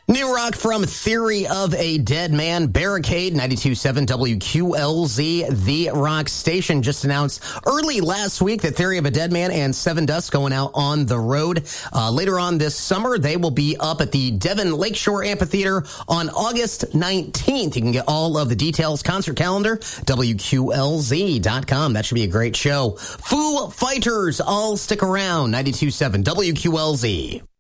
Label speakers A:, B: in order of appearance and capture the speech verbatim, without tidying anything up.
A: New rock from Theory of a Dead Man, Barricade, ninety-two point seven W Q L Z, The Rock Station, just announced early last week that Theory of a Dead Man and Seven Dust going out on the road. Uh, later on this summer, they will be up at the Devon Lakeshore Amphitheater on August nineteenth. You can get all of the details, concert calendar, W Q L Z dot com. That should be a great show. Foo Fighters, all stick around, ninety-two point seven W Q L Z.